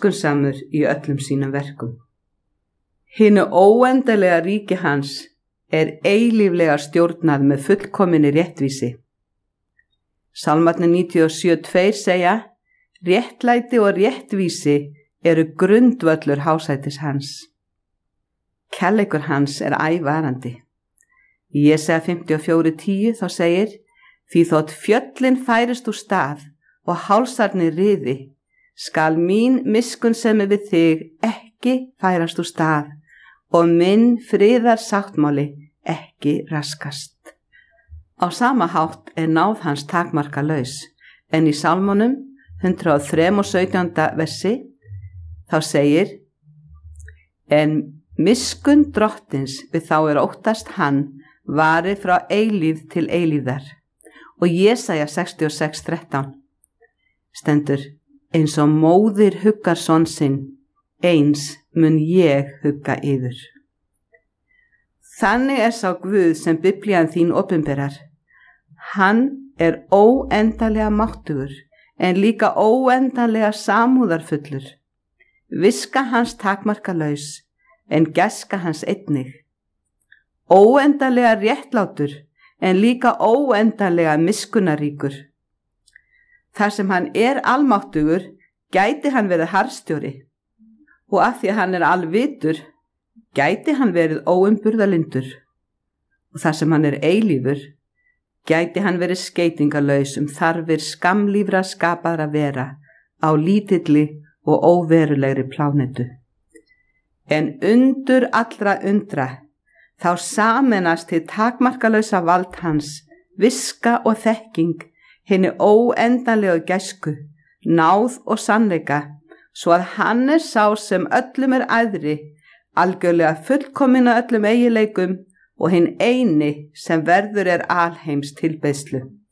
miskunnsamur í öllum sínum verkum. Hinu óendanlega ríki hans eilíflega stjórnað með fullkominni réttvísi. Sálmarnir 97:2 segja: réttlæti og réttvísi eru grundvöllur hásætis hans. Kærleikur hans ævarandi. Í Jesaja 54:10 þá segir: því þótt fjöllin færist úr stað og hálsarnir riði, skal mín miskunnsemi við þig ekki færast úr stað og minn friðar sáttmáli ekki raskast. Á sama hátt náð hans takmarkalaus, en í Sálmunum 103:17 versi þá segir: en miskunn drottins við þá óttast hann varir frá eilífð til eilífðar. Og Jesaja 66:13 stendur: eins og móðir huggar son sinn, eins mun ég hugga yður. Þannig sá Guð sem Biblían þín opinberar. Hann óendanlega máttugur, en líka óendanlega samúðarfullur. Viska hans takmarkalaus, en gæska hans einnig. Óendanlega réttlátur, en líka óendanlega miskunnaríkur. Þar sem hann almáttugur, gæti hann verið harðstjóri, og af því að hann alvitur, gæti hann verið óumburðarlyndur, og þar sem hann eilífur, gæti hann verið skeytingarlaus þarfir skammlífra skapaðra vera á lítilli og óverulegri plánetu. En undur allra undra, þá sameinast hið takmarkalausa vald hans, viska og þekking, hinni óendanlegu gæsku, náð og sannleika, svo að hann sá sem öllum æðri, algjörlega fullkominn að öllum eiginleikum og hinn eini sem verður alheims tilbeiðslu.